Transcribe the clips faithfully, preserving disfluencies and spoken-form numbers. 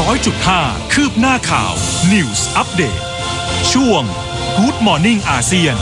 ร้อยจุดห้า คืบหน้าข่าว News Update ช่วง Good Morning อาเซียน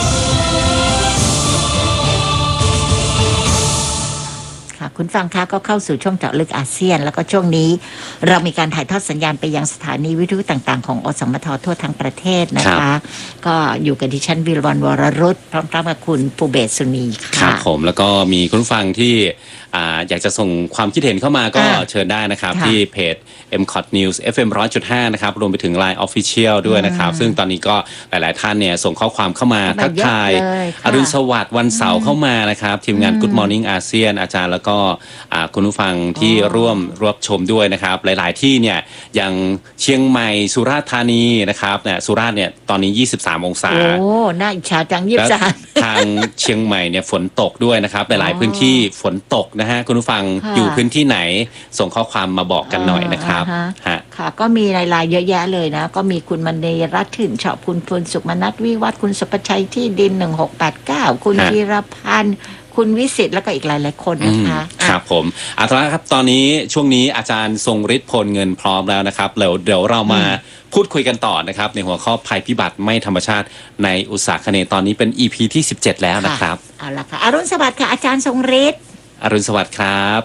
คุณฟังคะก็เข้าสู่ช่วงเจาะลึกอาเซียนแล้วก็ช่วงนี้เรามีการถ่ายทอดสัญญาณไปยังสถานีวิทยุต่างๆของอสมททั่วทั้งประเทศนะคะก็อยู่กับดิฉันวิรวรรณวรรุตพร้อมๆกับคุณภูเบศสุนีค่ะครับผมแล้วก็มีคุณฟังที่อยากจะส่งความคิดเห็นเข้ามาก็เชิญได้นะครับที่เพจ เอ็ม คอท News เอฟ เอ็ม หนึ่งร้อยจุดห้า นะครับรวมไปถึง ไลน์ Official ด้วยนะครับซึ่งตอนนี้ก็หลายๆท่านเนี่ยส่งข้อความเข้ามาทักทายอรุณสวัสดิ์วันเสาร์เข้ามานะครับทีมงาน Good Morning อาเซียนอาจารย์แล้วก็คุณผู้ฟังที่ร่วมรับชมด้วยนะครับหลายๆที่เนี่ยอย่างเชียงใหม่สุราษฎร์ธานีนะครับเนี่ยสุราษฎร์เนี่ยตอนนี้ยี่สิบสามองศาโอ้น่าอิจฉาจังยี่สิบสามทางเชียงใหม่เนี่ยฝนตกด้วยนะครับหลายๆพื้นที่ฝนตกนะฮะคุณผู้ฟังอยู่พื้นที่ไหนส่งข้อความมาบอกกันหน่อยนะครับฮะค่ะก็มีรายๆเยอะแยะเลยนะก็มีคุณมณีรัตน์ถิ่นชอบคุณพลสุขมนัสวิวัฒน์คุณสุภชัยที่ดินหนึ่งหกแปดเก้าคุณธีรพันธ์คุณวิสิทธิ์แล้วก็อีกหลายๆคนนะคะครับผมอาจารย์ครับตอนนี้ช่วงนี้อาจารย์ทรงฤทธิ์พลเงินพร้อมแล้วนะครับเดี๋ยวเดี๋ยวเรามาพูดคุยกันต่อนะครับในหัวข้อภัยพิบัติไม่ธรรมชาติในอุตสาหคเนตอนนี้เป็น อี พี ที่สิบเจ็ดแล้วนะครับเอาละค่ะอรุณสวัสดิ์ค่ะอาจารย์ทรงฤทธิ์อรุณสวัสดิ์ครับ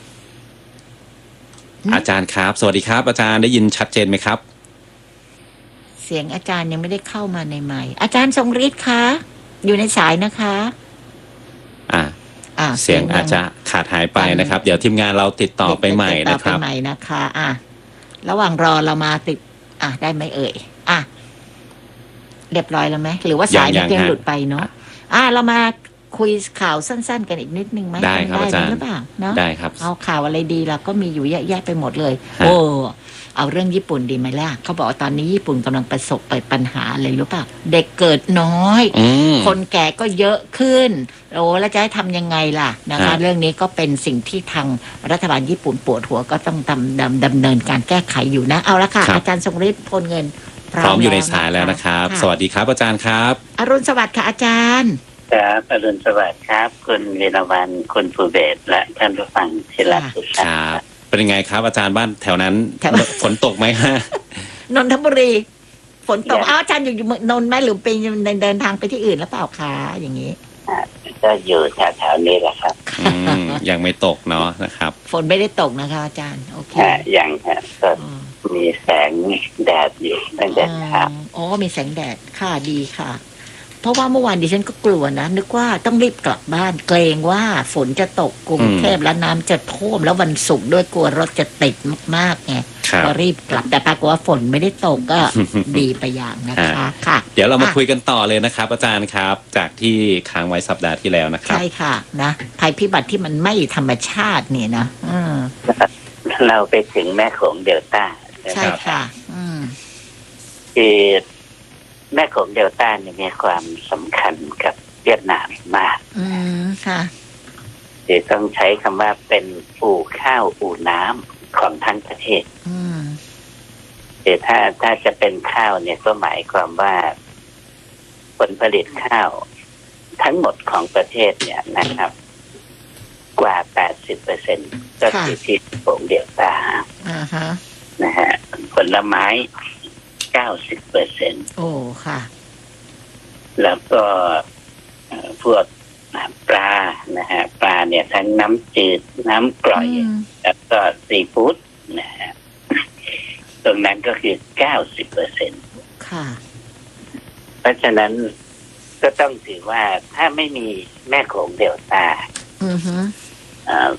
อาจารย์ครับสวัสดีครับอาจารย์ได้ยินชัดเจนไหมครับเสียงอาจารย์ยังไม่ได้เข้ามาในไมค์อาจารย์ทรงฤทธิ์คะอยู่ในสายนะคะอ่าเสียงอาจจะขาดหายไปนะครับเดี๋ยวทีมงานเราติดต่อไปใหม่นะครับติดต่อไปใหม่นะคะอ่ะระหว่างรอเรามาติดอ่ะได้ไหมเอ่ยอ่ะเรียบร้อยแล้วไหมหรือว่าสายมันยังหลุดไปเนาะอ่ะเรามาคุยข่าวสั้นๆกันอีกนิดนึงไหมได้ครับอาจารย์หรือเปล่าเนาะได้ครับเอาข่าวอะไรดีเราก็มีอยู่เยอะแยะไปหมดเลยโอ้เอาเรื่องญี่ปุ่นดีไหมล่ะเขาบอกว่าตอนนี้ญี่ปุ่นกำลังประสบปัญหาอะไรรู้ป่ะเด็กเกิดน้อยคนแก่ก็เยอะขึ้นโอ้แล้วจะให้ทำยังไงล่ะนะคะเรื่องนี้ก็เป็นสิ่งที่ทางรัฐบาลญี่ปุ่นปวดหัวก็ต้องดำดำดำเนินการแก้ไขอยู่นะเอาละค่ะอาจารย์ทรงฤทธิ์พลเงินพร้อมอยู่ในสายแล้วนะครับสวัสดีครับอาจารย์ครับอรุณสวัสดิ์ค่ะอาจารย์ครับอรุณสวัสดิ์ครับคุณวีรวรรณคุณภูเบศและท่านผู้ฟังที่รักทุกท่านเป็นยังไงครับอาจารย์บ้านแถวนั้นฝนตกไหมฮะนนทบุรีฝนตกอ้าวอาจารย์อยู่นนท์ไหมหรือไปเดินทางไปที่อื่นหรือเปล่าคะอย่างนี้ก็อยู่แถวๆนี้แหละครับยังไม่ตกเนาะนะครับฝนไม่ได้ตกนะคะอาจารย์โอเคยังครับก็มีแสงแดดอยู่ตั้งแต่เช้าอ๋อมีแสงแดดค่ะดีค่ะเพราะว่าเมื่อวานดิฉันก็กลัวนะนึกว่าต้องรีบกลับบ้านเกรงว่าฝนจะตกกรุงเทพแล้วน้ำจะท่วมแล้ววันศุกร์ด้วยกลัวรถจะติดมากๆไงก็รีบกลับแต่ปรากฏว่าฝนไม่ได้ตกก็ดีไปอย่างนะคะค่ะเดี๋ยวเรามาคุยกันต่อเลยนะครับอาจารย์ครับจากที่ค้างไว้สัปดาห์ที่แล้วนะครับใช่ค่ะนะภัยพิบัติที่มันไม่ธรรมชาติเนี่ยนะเราไปถึงแม่โขงเดลต้าใช่ค่ะอืมคือแม่โขงเดลต้าเนี่ยมีความสำคัญกับเวียดนามมากอืมค่ะเดี๋ยวต้องใช้คำว่าเป็นอู่ข้าวอู่น้ำของทั้งประเทศอืมเดี๋ยวถ้าถ้าจะเป็นข้าวเนี่ยก็หมายความว่าผลผลิตข้าวทั้งหมดของประเทศเนี่ยนะครับกว่า แปดสิบเปอร์เซ็นต์ ก็คือที่โขงเดลต้าอ่าฮะนะฮะผลไม้เก้าสิบเปอร์เซ็นต์โอ้ค่ะแล้วก็พวกปลานะฮะปลาเนี่ยทั้งน้ำจืดน้ำกร่อยแล้วก็ซีฟู้ดนะฮะตรงนั้นก็คือเก้าสิบเปอร์เซ็นต์ค่ะเพราะฉะนั้นก็ต้องถือว่าถ้าไม่มีแม่โขงเดลต้า